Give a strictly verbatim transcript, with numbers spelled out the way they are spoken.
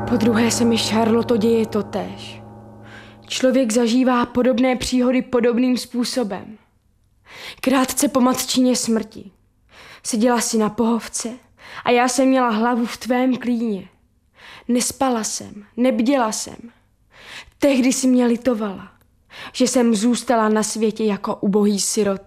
Po druhé se mi, Charloto, děje totéž. Člověk zažívá podobné příhody podobným způsobem. Krátce po matčině smrti. Seděla si na pohovce a já jsem měla hlavu v tvém klíně. Nespala jsem, nebděla jsem. Tehdy si mě litovala, že jsem zůstala na světě jako ubohý sirota.